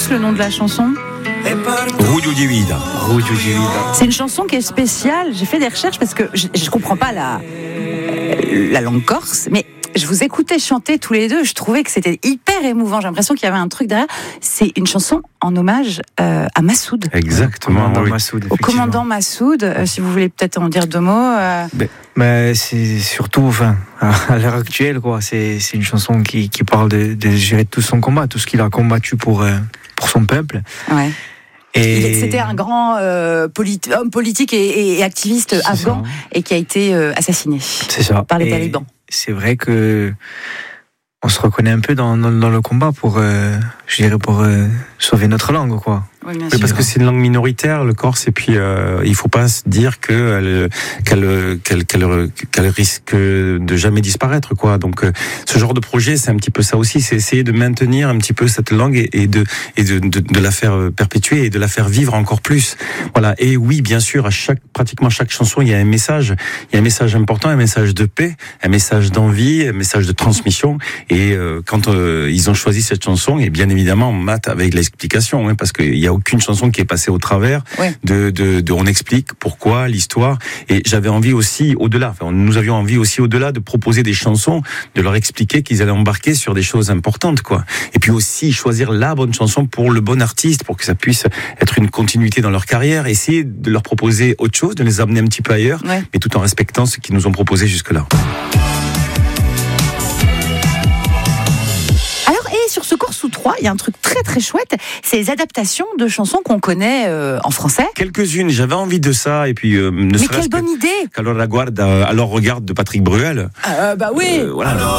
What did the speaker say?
tous le nom de la chanson? Ruggio di Vida. C'est une chanson qui est spéciale. J'ai fait des recherches parce que je comprends pas la langue corse, mais je vous écoutais chanter tous les deux. Je trouvais que c'était hyper émouvant. J'ai l'impression qu'il y avait un truc derrière. C'est une chanson en hommage à Massoud. Exactement. Au commandant Massoud. Si vous voulez peut-être en dire 2 mots. Mais c'est surtout, à l'heure actuelle, quoi. C'est une chanson qui parle de gérer tout son combat, tout ce qu'il a combattu pour son peuple. Ouais. Et c'était un grand homme politique et activiste afghan et qui a été assassiné par les talibans. C'est vrai que on se reconnaît un peu dans le combat pour sauver notre langue, quoi. Oui, bien Oui, sûr. parce que c'est une langue minoritaire, le corse, et puis il faut pas se dire qu'elle risque de jamais disparaître, quoi. Donc ce genre de projet, c'est un petit peu ça aussi, c'est essayer de maintenir un petit peu cette langue et de la faire perpétuer et de la faire vivre encore plus. Voilà. Et oui, bien sûr, pratiquement chaque chanson, il y a un message important, un message de paix, un message d'envie, un message de transmission. Et quand ils ont choisi cette chanson, et bien évidemment, Matt avec l'explication, hein, parce qu'il y a aucune chanson qui est passée au travers on explique pourquoi, l'histoire. Et j'avais envie aussi, nous avions envie aussi au-delà de proposer des chansons, de leur expliquer qu'ils allaient embarquer sur des choses importantes, quoi. Et puis aussi choisir la bonne chanson pour le bon artiste, pour que ça puisse être une continuité dans leur carrière, essayer de leur proposer autre chose, de les amener un petit peu ailleurs, mais tout en respectant ce qu'ils nous ont proposé jusque-là. Sur ce cours sous 3, il y a un truc très très chouette, c'est les adaptations de chansons qu'on connaît en français. Quelques-unes, j'avais envie de ça, et puis mais quelle bonne idée. Alors regarde de Patrick Bruel. Bah oui. Voilà.